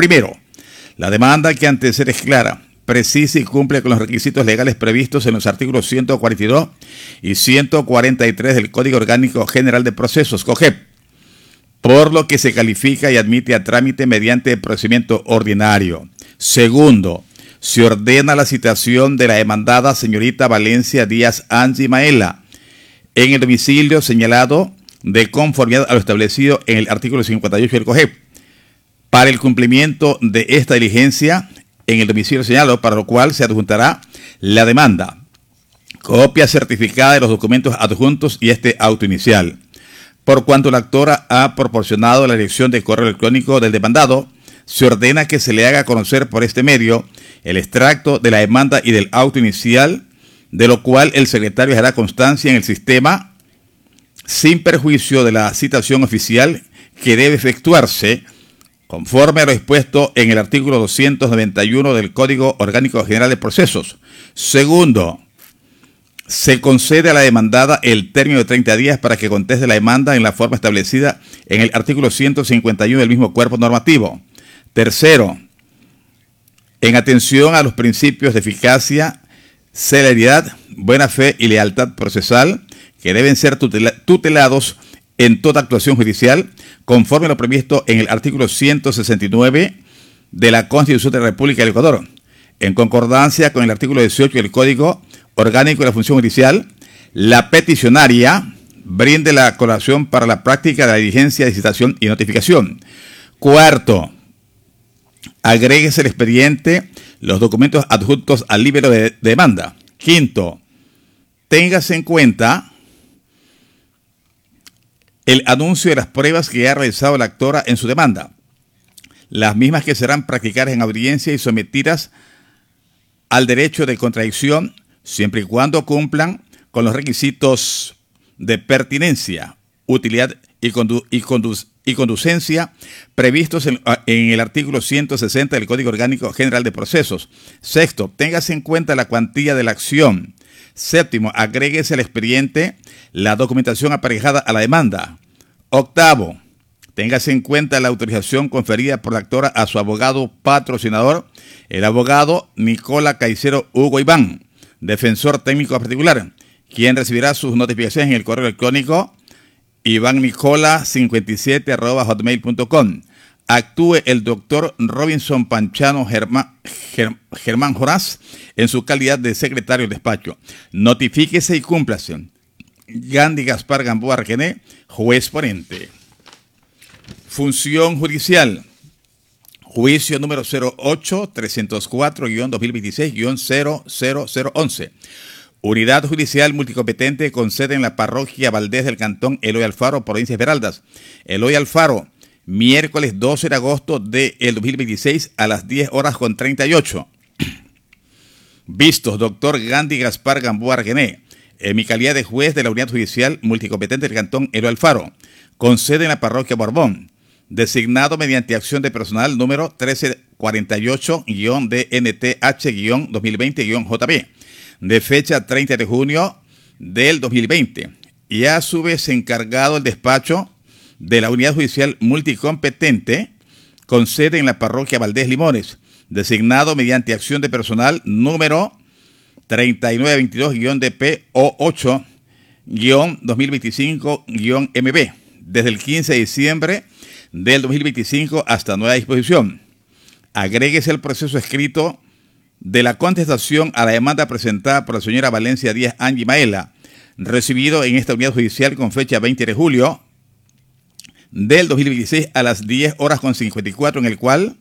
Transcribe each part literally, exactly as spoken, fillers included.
Primero, la demanda que antecede es clara, precisa y cumple con los requisitos legales previstos en los artículos ciento cuarenta y dos y ciento cuarenta y tres del Código Orgánico General de Procesos, COGEP, por lo que se califica y admite a trámite mediante procedimiento ordinario. Segundo, se ordena la citación de la demandada señorita Valencia Díaz Angie Maela en el domicilio señalado de conformidad a lo establecido en el artículo cincuenta y ocho del COGEP para el cumplimiento de esta diligencia en el domicilio señalado, para lo cual se adjuntará la demanda, copia certificada de los documentos adjuntos y este auto inicial. Por cuanto la actora ha proporcionado la dirección de correo electrónico del demandado, se ordena que se le haga conocer por este medio el extracto de la demanda y del auto inicial, de lo cual el secretario hará constancia en el sistema sin perjuicio de la citación oficial que debe efectuarse conforme a lo expuesto en el artículo doscientos noventa y uno del Código Orgánico General de Procesos. Segundo, se concede a la demandada el término de treinta días para que conteste la demanda en la forma establecida en el artículo ciento cincuenta y uno del mismo cuerpo normativo. Tercero, en atención a los principios de eficacia, celeridad, buena fe y lealtad procesal, que deben ser tutela- tutelados en toda actuación judicial, conforme a lo previsto en el artículo ciento sesenta y nueve de la Constitución de la República del Ecuador, en concordancia con el artículo dieciocho del Código Orgánico de la Función Judicial, la peticionaria brinde la colaboración para la práctica de la diligencia de citación y notificación. Cuarto, agréguese el expediente los documentos adjuntos al libro de, de demanda. Quinto, téngase en cuenta el anuncio de las pruebas que ha realizado la actora en su demanda, las mismas que serán practicadas en audiencia y sometidas al derecho de contradicción, siempre y cuando cumplan con los requisitos de pertinencia, utilidad y, condu y, condu y conducencia previstos en, en el artículo ciento sesenta del Código Orgánico General de Procesos. Sexto, téngase en cuenta la cuantía de la acción. Séptimo, agréguese al expediente la documentación aparejada a la demanda. Octavo, téngase en cuenta la autorización conferida por la actora a su abogado patrocinador, el abogado Nicola Caicedo Hugo Iván, defensor técnico particular, quien recibirá sus notificaciones en el correo electrónico ivannicola cincuenta y siete arroba hotmail punto com. Actúe el doctor Robinson Panchano Germán, Germán Joraz en su calidad de secretario del despacho. Notifíquese y cúmplase. Gandhi Gaspar Gamboa Requené, juez ponente. Función judicial. Juicio número cero ocho trescientos cuatro guión dos mil veintiséis guión cero cero cero once. Unidad Judicial Multicompetente con sede en la Parroquia Valdés del Cantón Eloy Alfaro, provincia de Esmeraldas. Eloy Alfaro, miércoles doce de agosto del dos mil veintiséis a las diez horas con treinta y ocho. Vistos, doctor Gandhi Gaspar Gamboa Requené, en mi calidad de juez de la Unidad Judicial Multicompetente del Cantón Eloy Alfaro, con sede en la Parroquia Borbón, designado mediante acción de personal número trece cuarenta y ocho guión D N T H guión dos mil veinte guión J B, de fecha treinta de junio del dos mil veinte, y a su vez encargado el despacho de la Unidad Judicial Multicompetente con sede en la Parroquia Valdés Limones, designado mediante acción de personal número treinta y nueve veintidós guión D P O ocho guión dos mil veinticinco guión M B, desde el quince de diciembre del dos mil veinticinco hasta nueva disposición. Agréguese el proceso escrito de la contestación a la demanda presentada por la señora Valencia Díaz Angie Maela, recibido en esta unidad judicial con fecha veinte de julio del dos mil veintiséis a las diez horas con cincuenta y cuatro, en el cual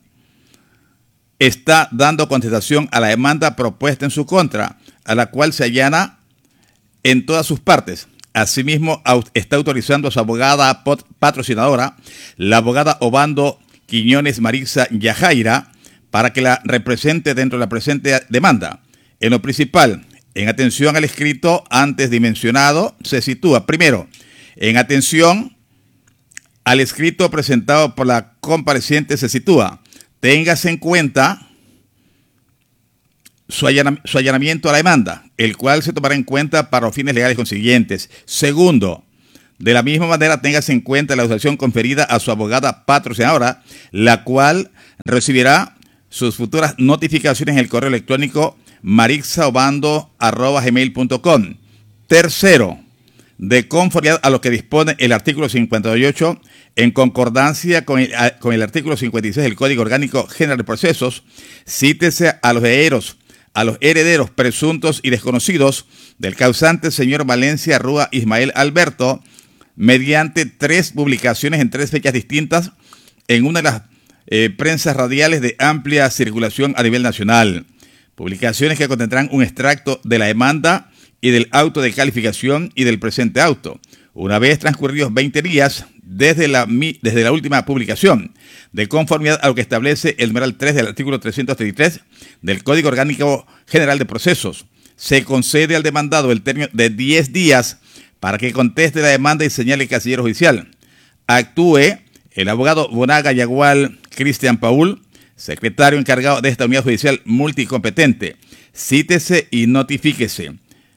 está dando contestación a la demanda propuesta en su contra, a la cual se allana en todas sus partes. Asimismo, está autorizando a su abogada patrocinadora, la abogada Obando Quiñones Marisa Yajaira, para que la represente dentro de la presente demanda. En lo principal, en atención al escrito antes dimensionado, se sitúa, primero, en atención al escrito presentado por la compareciente, se sitúa, téngase en cuenta su, allan su allanamiento a la demanda, el cual se tomará en cuenta para los fines legales consiguientes. Segundo, de la misma manera, téngase en cuenta la autorización conferida a su abogada patrocinadora, la cual recibirá sus futuras notificaciones en el correo electrónico marixaobando arroba gmail punto com. Tercero, de conformidad a lo que dispone el artículo cincuenta y ocho, en concordancia con el, con el artículo cincuenta y seis del Código Orgánico General de Procesos, cítese a los herederos, a los herederos presuntos y desconocidos del causante señor Valencia Rúa Ismael Alberto, mediante tres publicaciones en tres fechas distintas en una de las eh, prensas radiales de amplia circulación a nivel nacional. Publicaciones que contendrán un extracto de la demanda y del auto de calificación y del presente auto, una vez transcurridos veinte días desde la, desde la última publicación, de conformidad a lo que establece el numeral tres del artículo trescientos treinta y tres del Código Orgánico General de Procesos. Se concede al demandado el término de diez días para que conteste la demanda y señale el casillero judicial. Actúe el abogado Bonaga Yagual Cristian Paul, secretario encargado de esta unidad judicial multicompetente. Cítese y notifíquese.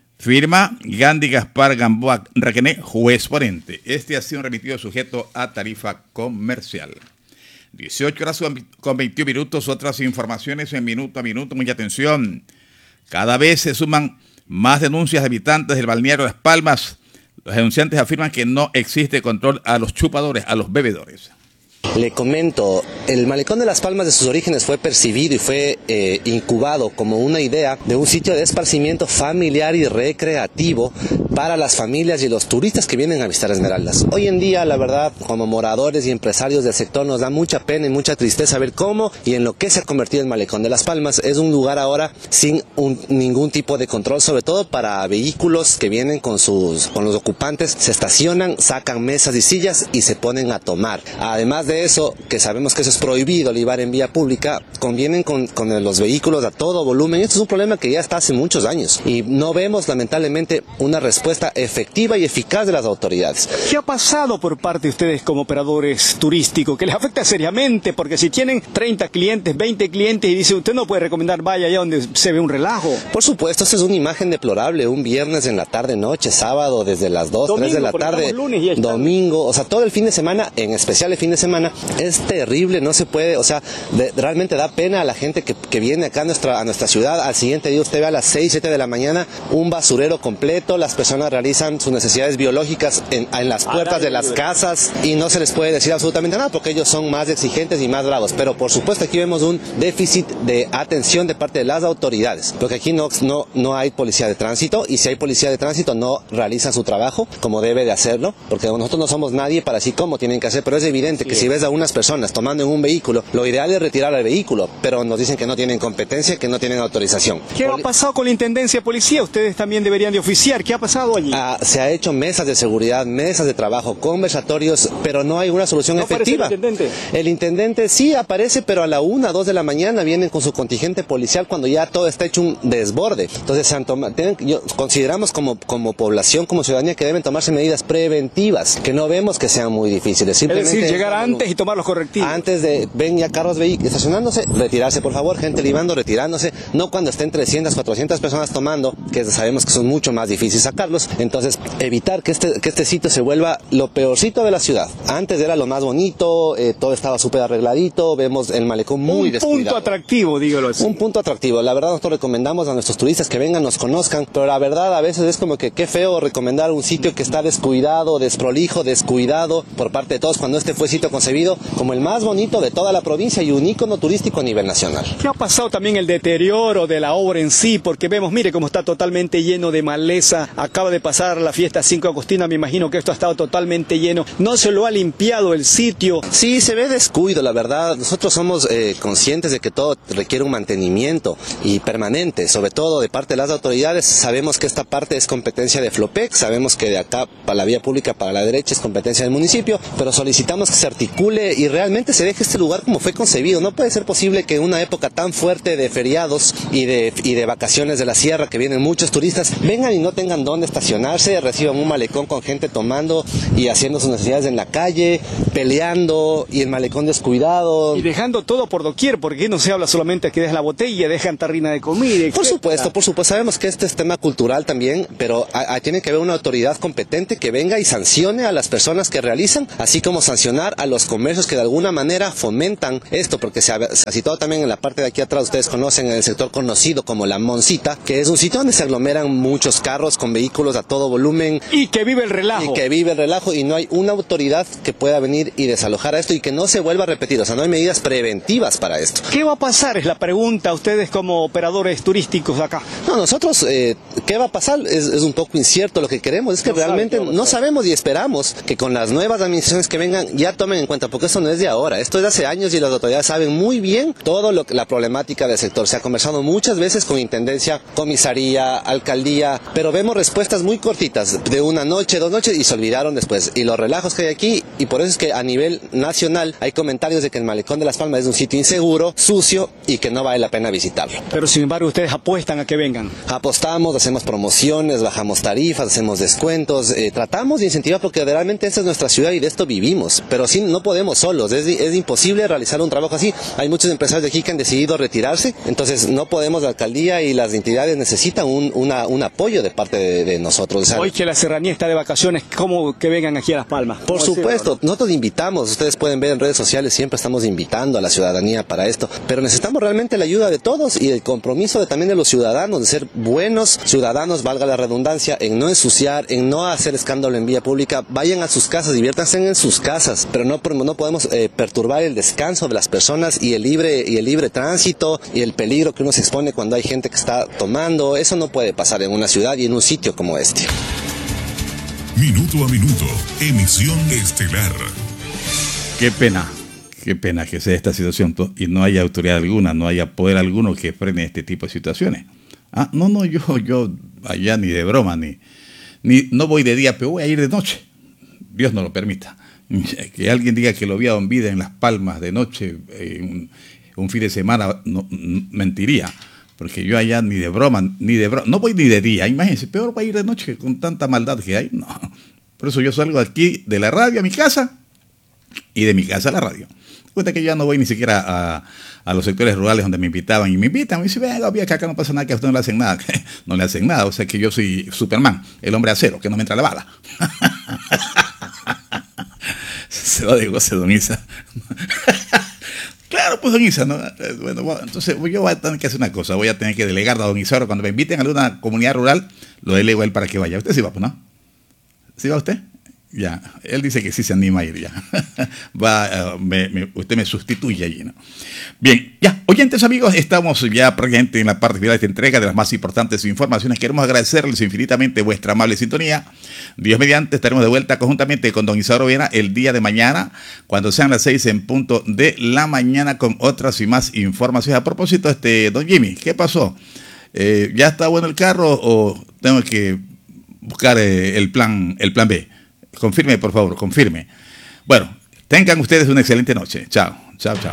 Firma Gandhi Gaspar Gamboa Requené, juez ponente. Este ha sido un remitido sujeto a tarifa comercial. dieciocho horas con veintiún minutos, otras informaciones en minuto a minuto. Mucha atención. Cada vez se suman más denuncias de habitantes del balneario Las Palmas. Los denunciantes afirman que no existe control a los chupadores, a los bebedores. Le comento, el Malecón de Las Palmas de sus orígenes fue percibido y fue eh, incubado como una idea de un sitio de esparcimiento familiar y recreativo para las familias y los turistas que vienen a visitar Esmeraldas. Hoy en día, la verdad, como moradores y empresarios del sector, nos da mucha pena y mucha tristeza ver cómo y en lo que se ha convertido el Malecón de Las Palmas. Es un lugar ahora sin un, ningún tipo de control, sobre todo para vehículos que vienen con, sus, con los ocupantes, se estacionan, sacan mesas y sillas y se ponen a tomar. Además de eso, que sabemos que eso es prohibido, libar en vía pública, convienen con, con los vehículos a todo volumen. Esto es un problema que ya está hace muchos años y no vemos lamentablemente una respuesta efectiva y eficaz de las autoridades. ¿Qué ha pasado por parte de ustedes como operadores turísticos que les afecta seriamente? Porque si tienen treinta clientes, veinte clientes y dice usted no puede recomendar vaya allá donde se ve un relajo. Por supuesto, esta es una imagen deplorable, un viernes en la tarde, noche, sábado desde las dos, tres de la tarde, domingo, o sea, todo el fin de semana, en especial el fin de semana, es terrible, no se puede, o sea, de, realmente da pena a la gente que, que viene acá a nuestra, a nuestra ciudad. Al siguiente día usted ve a las seis, siete de la mañana un basurero completo, las personas realizan sus necesidades biológicas en, en las puertas de las casas y no se les puede decir absolutamente nada porque ellos son más exigentes y más bravos. Pero por supuesto aquí vemos un déficit de atención de parte de las autoridades, porque aquí no, no, no hay policía de tránsito y si hay policía de tránsito no realizan su trabajo como debe de hacerlo, porque nosotros no somos nadie para decir cómo tienen que hacer, pero es evidente que si ves a unas personas tomando en un vehículo, lo ideal es retirar el vehículo, pero nos dicen que no tienen competencia, que no tienen autorización. ¿Qué ha pasado con la intendencia de policía? Ustedes también deberían de oficiar. ¿Qué ha pasado allí? Ah, se ha hecho mesas de seguridad, mesas de trabajo, conversatorios, pero no hay una solución ¿No efectiva. ¿El intendente? El intendente sí aparece, pero a la una, dos de la mañana vienen con su contingente policial cuando ya todo está hecho un desborde. Entonces, tienen, yo, consideramos como, como población, como ciudadanía, que deben tomarse medidas preventivas, que no vemos que sean muy difíciles. Simplemente, es decir, llegar antes y tomar los correctivos. Antes de, ven ya carros vehículos estacionándose, retirarse por favor, gente libando, retirándose, no cuando estén trescientas, cuatrocientas personas tomando, que sabemos que son mucho más difíciles sacarlos. Entonces, evitar que este, que este sitio se vuelva lo peorcito de la ciudad. Antes era lo más bonito, eh, todo estaba súper arregladito, vemos el malecón muy un descuidado. Un punto atractivo, dígalo así. Un punto atractivo. La verdad nosotros recomendamos a nuestros turistas que vengan, nos conozcan, pero la verdad a veces es como que qué feo recomendar un sitio que está descuidado, desprolijo, descuidado por parte de todos, cuando este fue sitio concebido como el más bonito de toda la provincia y un ícono turístico a nivel nacional. ¿Qué ha pasado también el deterioro de la obra en sí? Porque vemos, mire cómo está totalmente lleno de maleza. Acaba de pasar la fiesta cinco Agustina, me imagino que esto ha estado totalmente lleno. No se lo ha limpiado el sitio. Sí, se ve descuido, la verdad. Nosotros somos eh, conscientes de que todo requiere un mantenimiento y permanente, sobre todo de parte de las autoridades. Sabemos que esta parte es competencia de Flopec, sabemos que de acá para la vía pública, para la derecha es competencia del municipio, pero solicitamos que se articule y realmente se deje este lugar como fue concebido. No puede ser posible que en una época tan fuerte de feriados y de, y de vacaciones de la sierra, que vienen muchos turistas, vengan y no tengan dónde estacionarse, reciban un malecón con gente tomando y haciendo sus necesidades en la calle, peleando y el malecón descuidado. Y dejando todo por doquier, porque no se habla solamente que dejan la botella, dejan tarrina de comida, etcétera. Por supuesto, por supuesto, sabemos que este es tema cultural también, pero a, a, tiene que haber una autoridad competente que venga y sancione a las personas que realizan, así como sancionar a los comercios que de alguna manera fomentan esto, porque se ha, se ha citado también en la parte de aquí atrás, ustedes conocen en el sector conocido como La Moncita, que es un sitio donde se aglomeran muchos carros con vehículos a todo volumen. Y que vive el relajo. Y que vive el relajo y no hay una autoridad que pueda venir y desalojar a esto y que no se vuelva a repetir, o sea, no hay medidas preventivas para esto. ¿Qué va a pasar? Es la pregunta a ustedes como operadores turísticos acá. No, nosotros, eh, ¿qué va a pasar? Es, es un poco incierto. Lo que queremos es que no realmente sabe, no sabemos y esperamos que con las nuevas administraciones que vengan ya tomen en cuenta, porque esto no es de ahora, esto es de hace años y las autoridades saben muy bien todo lo, la problemática del sector. Se ha conversado muchas veces con intendencia, comisaría, alcaldía, pero vemos respuestas muy cortitas, de una noche, dos noches y se olvidaron después. Y los relajos que hay aquí, y por eso es que a nivel nacional hay comentarios de que el Malecón de Las Palmas es un sitio inseguro, sucio y que no vale la pena visitarlo. Pero sin embargo ustedes apuestan a que vengan. Apostamos, hacemos promociones, bajamos tarifas, hacemos descuentos, eh, tratamos de incentivar porque realmente esta es nuestra ciudad y de esto vivimos, pero sí no podemos solos, es, es imposible realizar un trabajo así. Hay muchos empresarios de aquí que han decidido retirarse, entonces no podemos, la alcaldía y las entidades necesitan un, una, un apoyo de parte de, de nosotros. O sea, hoy que la serranía está de vacaciones, ¿cómo que vengan aquí a Las Palmas? Por supuesto, ¿no? Nosotros invitamos, ustedes pueden ver en redes sociales, siempre estamos invitando a la ciudadanía para esto, pero necesitamos realmente la ayuda de todos y el compromiso de, también de los ciudadanos, de ser buenos ciudadanos, valga la redundancia, en no ensuciar, en no hacer escándalo en vía pública. Vayan a sus casas, diviértanse en sus casas, pero no, no podemos eh, perturbar el descanso de las personas y el libre y el libre tránsito y el peligro que uno se expone cuando hay gente que está tomando. Eso no puede pasar en una ciudad y en un sitio como este. Minuto a minuto, emisión estelar. Qué pena, qué pena que sea esta situación y no haya autoridad alguna, no haya poder alguno que frene este tipo de situaciones. Ah, no, no, yo, yo allá ni de broma, ni, ni no voy de día, pero voy a ir de noche. Dios no lo permita. Que alguien diga que lo vi a Don Vida en Las Palmas de noche, eh, un, un fin de semana, no, mentiría. Porque yo allá ni de broma, ni de broma, no voy ni de día, imagínense, peor va a ir de noche que con tanta maldad que hay. No. Por eso yo salgo aquí de la radio a mi casa y de mi casa a la radio. Cuenta que yo ya no voy ni siquiera a, a los sectores rurales donde me invitaban y me invitan. Me dicen, venga, que acá no pasa nada, que a usted no le hacen nada. No le hacen nada, o sea que yo soy Superman, el hombre acero, que no me entra la bala. Se lo digo, se don Isa. Claro, pues don Isa, ¿no? Bueno, bueno, entonces yo voy a tener que hacer una cosa, voy a tener que delegar a don Isa. Cuando me inviten a alguna comunidad rural, lo delego a él para que vaya. Usted sí va, pues, ¿no? ¿Sí va usted? Ya, él dice que sí se anima a ir ya. Va, uh, me, me, usted me sustituye allí, ¿no? Bien, ya, oyentes amigos, estamos ya prácticamente en la parte final de esta entrega de las más importantes informaciones. Queremos agradecerles infinitamente vuestra amable sintonía. Dios mediante, estaremos de vuelta conjuntamente con don Isauro Viena el día de mañana, cuando sean las seis en punto de la mañana, con otras y más informaciones. A propósito, este, don Jimmy, ¿qué pasó? Eh, ¿Ya está bueno el carro o tengo que buscar eh, el plan, el plan B? Confirme, por favor, confirme. Bueno, tengan ustedes una excelente noche. Chao, chao, chao.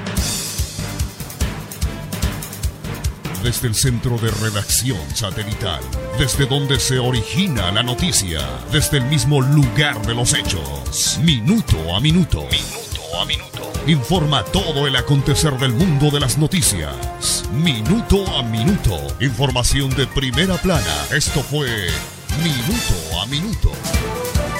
Desde el centro de redacción satelital, desde donde se origina la noticia, desde el mismo lugar de los hechos, minuto a minuto, minuto a minuto, informa todo el acontecer del mundo de las noticias. Minuto a minuto, información de primera plana. Esto fue Minuto a Minuto.